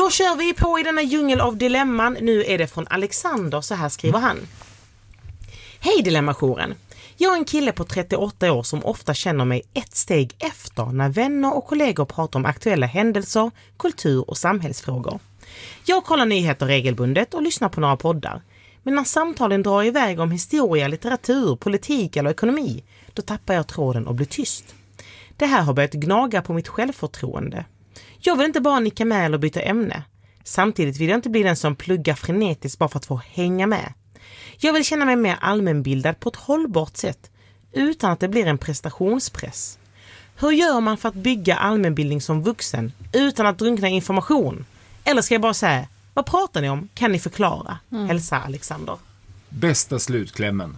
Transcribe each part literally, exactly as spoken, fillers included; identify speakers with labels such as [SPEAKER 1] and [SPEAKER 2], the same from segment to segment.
[SPEAKER 1] Då kör vi på i denna djungel av dilemman. Nu är det från Alexander, så här skriver han. Hej Dilemmajouren. Jag är en kille på trettioåtta år som ofta känner mig ett steg efter när vänner och kollegor pratar om aktuella händelser, kultur och samhällsfrågor. Jag kollar nyheter regelbundet och lyssnar på några poddar. Men när samtalen drar iväg om historia, litteratur, politik eller ekonomi, då tappar jag tråden och blir tyst. Det här har börjat gnaga på mitt självförtroende. Jag vill inte bara nicka med eller byta ämne. Samtidigt vill jag inte bli den som pluggar frenetiskt bara för att få hänga med. Jag vill känna mig mer allmänbildad på ett hållbart sätt utan att det blir en prestationspress. Hur gör man för att bygga allmänbildning som vuxen utan att drunkna information? Eller ska jag bara säga, vad pratar ni om? Kan ni förklara? Mm. Hälsa Alexander.
[SPEAKER 2] Bästa slutklämmen.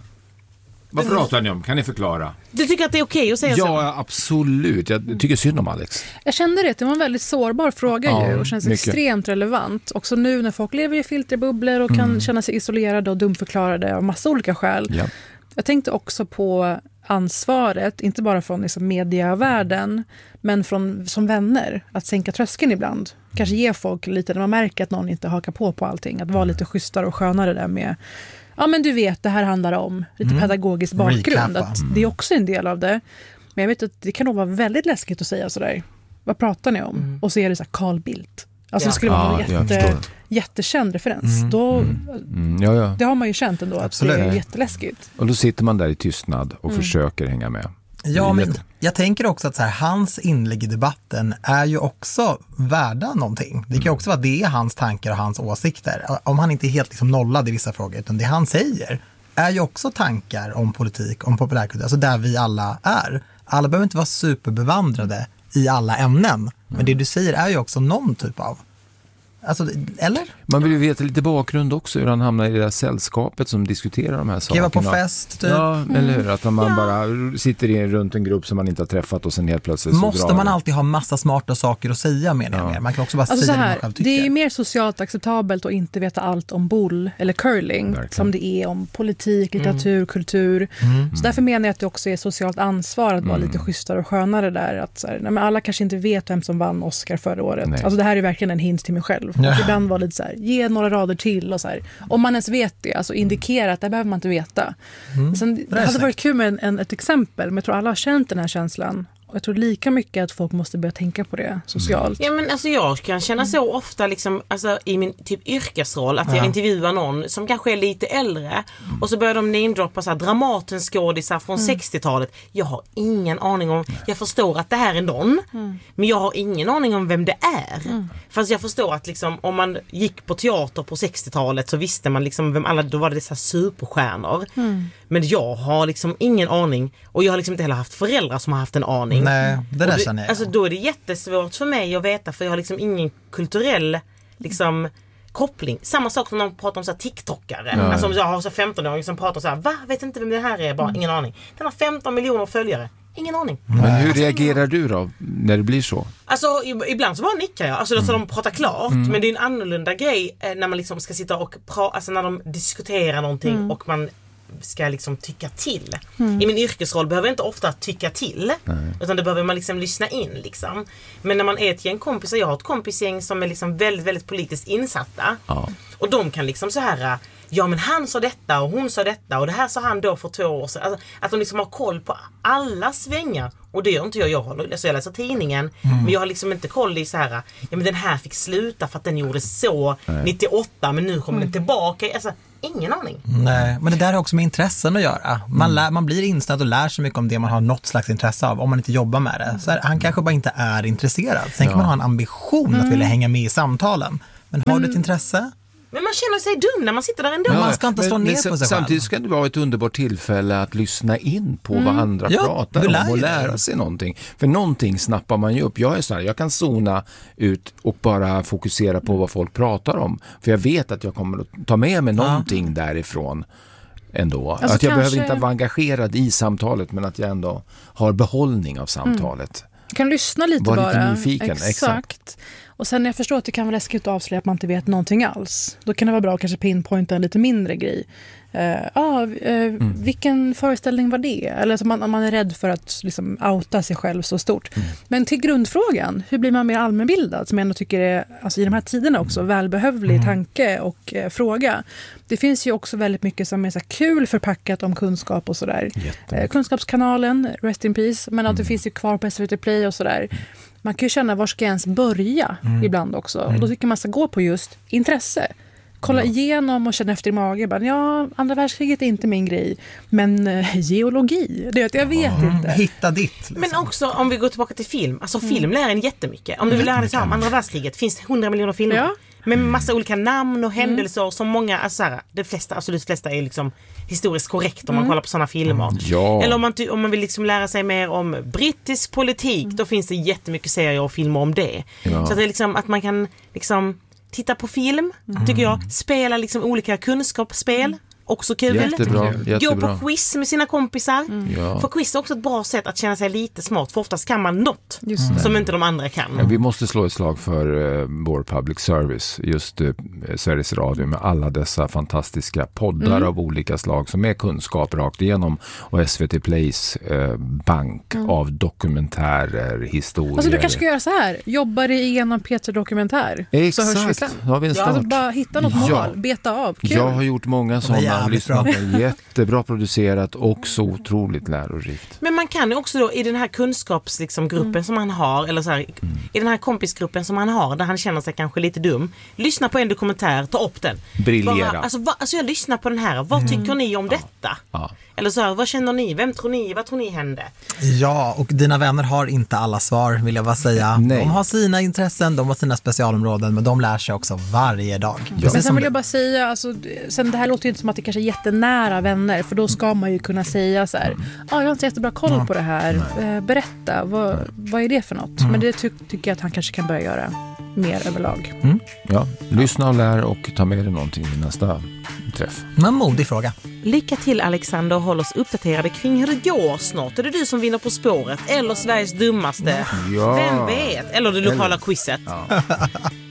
[SPEAKER 2] Vad pratar ni om? Kan ni förklara?
[SPEAKER 1] Du tycker att det är okej att säga
[SPEAKER 2] ja,
[SPEAKER 1] så?
[SPEAKER 2] Ja, absolut. Jag tycker synd om Alex.
[SPEAKER 3] Jag kände det. Det var en väldigt sårbar fråga
[SPEAKER 2] ja,
[SPEAKER 3] ju och känns mycket. Extremt relevant. Också nu när folk lever i filterbubblor och kan mm. känna sig isolerade och dumförklarade av massa olika skäl. Ja. Jag tänkte också på ansvaret, inte bara från liksom mediavärlden, men från som vänner, att sänka tröskeln ibland. Kanske ge folk lite, när man märker att någon inte hakar på på allting, att vara lite schysstare och skönare där med, ja men du vet, det här handlar om lite mm. pedagogisk bakgrund, att det är också en del av det. Men jag vet att det kan nog vara väldigt läskigt att säga sådär, vad pratar ni om? Mm. Och så är det så här Carl Bildt. Alltså ja. Det skulle vara en ja, jätte, jättekänd referens. Mm. Då, mm. Mm. Ja, ja. Det har man ju känt ändå, absolut. Att det är jätteläskigt.
[SPEAKER 2] Och då sitter man där i tystnad och mm. försöker hänga med.
[SPEAKER 4] Ja, men jag tänker också att så här, hans inlägg i debatten är ju också värda någonting. Det kan ju också vara att det är hans tankar och hans åsikter. Om han inte är helt liksom nollad i vissa frågor, utan det han säger är ju också tankar om politik, om populärkultur. Alltså där vi alla är. Alla behöver inte vara superbevandrade i alla ämnen. Mm. Men det du säger är ju också någon typ av... Alltså, eller?
[SPEAKER 2] Man vill ju veta lite bakgrund också, hur han hamnar i det där sällskapet som diskuterar de här sakerna.
[SPEAKER 4] Skriva på fest, typ.
[SPEAKER 2] Ja, mm. eller hur? Att man ja. bara sitter i, runt en grupp som man inte har träffat och sen helt plötsligt så
[SPEAKER 4] måste man alltid ha massa smarta saker att säga med ja. Man kan också bara alltså säga
[SPEAKER 3] här,
[SPEAKER 4] det man själv tycker.
[SPEAKER 3] Det är ju mer socialt acceptabelt att inte veta allt om boll eller curling. Verkligen. Som det är om politik, litteratur, mm. kultur. Mm. Så därför menar jag att det också är socialt ansvar att vara mm. lite schysstare och skönare där. Att så här, nej, men alla kanske inte vet vem som vann Oscar förra året. Nej. Alltså det här är verkligen en hint till mig själv. Ja. Och ibland var lite så här, ge några rader till och så här. Om man ens vet det, alltså indikera att det behöver man inte veta. Mm. Sen, det hade varit kul med en, en, ett exempel, men jag tror alla har känt den här känslan. Och jag tror lika mycket att folk måste börja tänka på det socialt.
[SPEAKER 1] Ja, men alltså jag kan känna så ofta liksom, alltså, i min typ yrkesroll att ja. jag intervjuar någon som kanske är lite äldre mm. och så börjar de namedroppa så här Dramatenskådisar från mm. sextiotalet. Jag har ingen aning om, jag förstår att det här är någon, mm. men jag har ingen aning om vem det är. Mm. Fast jag förstår att liksom, om man gick på teater på sextiotalet så visste man liksom vem alla, då var det dessa superstjärnor. Mm. Men jag har liksom ingen aning, och jag har liksom inte heller haft föräldrar som har haft en aning.
[SPEAKER 4] Nej, det där
[SPEAKER 1] det,
[SPEAKER 4] känner jag.
[SPEAKER 1] Alltså då är det jättesvårt för mig att veta, för jag har liksom ingen kulturell liksom koppling. Samma sak som när man pratar om så här TikTokare. Mm. Alltså om jag har så femton-åring som pratar så här, va? Vet inte vem det här är? Bara mm. ingen aning. Den har femton miljoner följare. Ingen aning.
[SPEAKER 2] Men hur alltså, reagerar du då när det blir så?
[SPEAKER 1] Alltså ibland så bara nickar jag. Alltså mm. så de pratar klart. Mm. Men det är en annorlunda grej när man liksom ska sitta och prata, alltså när de diskuterar någonting mm. och man ska liksom tycka till. Mm. I min yrkesroll behöver jag inte ofta tycka till. Nej. Utan det behöver man liksom lyssna in liksom. Men när man är ett gäng kompisar, jag har ett kompisgäng som är liksom väldigt, väldigt politiskt insatta. Ja. Och de kan liksom så här, ja men han sa detta och hon sa detta och det här sa han då för två år sedan. Alltså, att de liksom har koll på alla svängar. Och det gör inte jag. Jag, håller, alltså jag läser tidningen, mm. men jag har liksom inte koll i så här, ja men den här fick sluta för att den gjorde så Nej. nittioåtta, men nu kommer mm. den tillbaka. Alltså, ingen aning.
[SPEAKER 4] Nej, men det där är också med intressen att göra. Man, mm. lär, man blir inställd och lär sig mycket om det man har något slags intresse av, om man inte jobbar med det. Så här, han kanske bara inte är intresserad. Sen kan ja. man ha en ambition mm. att vilja hänga med i samtalen. Men har mm. du ett intresse?
[SPEAKER 1] Men man känner sig dum när man sitter där ändå.
[SPEAKER 4] Ja, man ska inte slå
[SPEAKER 2] men,
[SPEAKER 4] ner
[SPEAKER 2] men,
[SPEAKER 4] på sig
[SPEAKER 2] samtidigt
[SPEAKER 4] själv.
[SPEAKER 2] ska det vara ett underbart tillfälle att lyssna in på mm. vad andra ja, pratar om och lära sig någonting. För någonting snappar man ju upp. Jag är så här, jag kan zona ut och bara fokusera på vad folk pratar om. För jag vet att jag kommer att ta med mig någonting ja. därifrån ändå. Alltså att jag kanske... behöver inte vara engagerad i samtalet, men att jag ändå har behållning av samtalet.
[SPEAKER 3] Mm. Jag kan lyssna lite
[SPEAKER 2] var
[SPEAKER 3] bara.
[SPEAKER 2] Lite nyfiken,
[SPEAKER 3] exakt.
[SPEAKER 2] exakt.
[SPEAKER 3] Och sen jag förstår att det kan vara läskigt att avslöja att man inte vet någonting alls. Då kan det vara bra att kanske pinpointa en lite mindre grej. Uh, ah, uh, mm. Vilken föreställning var det? Eller så man, man är rädd för att liksom outa sig själv så stort. Mm. Men till grundfrågan, hur blir man mer allmänbildad? Som jag ändå tycker är, alltså i de här tiderna också, välbehövlig mm. tanke och uh, fråga. Det finns ju också väldigt mycket som är så kul förpackat om kunskap och sådär. Uh, kunskapskanalen, Rest in Peace, men att det mm. finns ju kvar på S V T Play och sådär. Man kan ju känna var ska jag ens börja mm. ibland också. Mm. Och då tycker man ska gå på just intresse. Kolla igenom och känna efter i magen. Bara, ja, andra världskriget är inte min grej. Men eh, geologi, det jag vet mm. inte.
[SPEAKER 4] Hitta ditt. Liksom.
[SPEAKER 1] Men också om vi går tillbaka till film. Alltså mm. film lär en jättemycket. Om du vill lära dig om andra världskriget finns det hundra miljoner filmer. Ja. Med massa olika namn och händelser mm. som många, alltså här, de flesta, absolut flesta är liksom historiskt korrekt om man mm. kollar på sådana filmer. Mm.
[SPEAKER 2] Ja.
[SPEAKER 1] Eller om man, om man vill liksom lära sig mer om brittisk politik, mm. då finns det jättemycket serier och filmer om det. Ja. Så att det är liksom att man kan liksom titta på film, mm. tycker jag. Spela liksom olika kunskapsspel. Mm. Också kul.
[SPEAKER 2] Jättebra, jättebra.
[SPEAKER 1] Gå på quiz med sina kompisar.
[SPEAKER 3] Mm.
[SPEAKER 2] Ja.
[SPEAKER 1] För quiz är också ett bra sätt att känna sig lite smart. För oftast kan man något mm. som inte de andra kan.
[SPEAKER 2] Ja, vi måste slå ett slag för uh, vår public service. Just uh, Sveriges Radio med alla dessa fantastiska poddar mm. av olika slag som är kunskap rakt igenom. Och S V T Plays uh, bank mm. av dokumentärer, historier.
[SPEAKER 3] Alltså du kanske ska göra så här. Jobbar igenom Peter Dokumentär.
[SPEAKER 2] Exakt.
[SPEAKER 3] Så hörs vi sen.
[SPEAKER 2] Har vi en start.
[SPEAKER 3] Ja, alltså bara hitta något mål. Ja. Beta av. Kul.
[SPEAKER 2] Jag har gjort många sådana. Lyssnat på. Jättebra producerat och så otroligt lärorikt.
[SPEAKER 1] Men man kan ju också då i den här kunskapsgruppen liksom, mm. som han har, eller så här, mm. i den här kompisgruppen som han har, där han känner sig kanske lite dum, lyssna på en dokumentär, ta upp den.
[SPEAKER 2] Briljera.
[SPEAKER 1] Bara, alltså, va, alltså jag lyssnar på den här, vad tycker mm. ni om
[SPEAKER 2] ja.
[SPEAKER 1] detta?
[SPEAKER 2] Ja.
[SPEAKER 1] Eller så här, vad känner ni? Vem tror ni? Vad tror ni hände?
[SPEAKER 4] Ja, och dina vänner har inte alla svar, vill jag bara säga.
[SPEAKER 2] Nej.
[SPEAKER 4] De har sina intressen, de har sina specialområden, men de lär sig också varje dag.
[SPEAKER 3] Ja. Men sen vill jag bara säga, alltså, sen det här låter ju inte som att det kanske är jättenära vänner, för då ska man ju kunna säga så här, ah, jag har inte jättebra koll ja. på det här, eh, berätta, vad, vad är det för något? Mm. Men det ty- tycker jag att han kanske kan börja göra mer överlag.
[SPEAKER 2] Mm. Ja, lyssna och lär och ta med dig någonting i nästa träff.
[SPEAKER 4] En modig fråga.
[SPEAKER 1] Lycka till Alexander och håll oss uppdaterade kring hur det går snart. Är det du som vinner På spåret eller Sveriges dummaste?
[SPEAKER 2] Ja.
[SPEAKER 1] Vem vet? Eller det lokala eller... quizet.
[SPEAKER 2] Ja.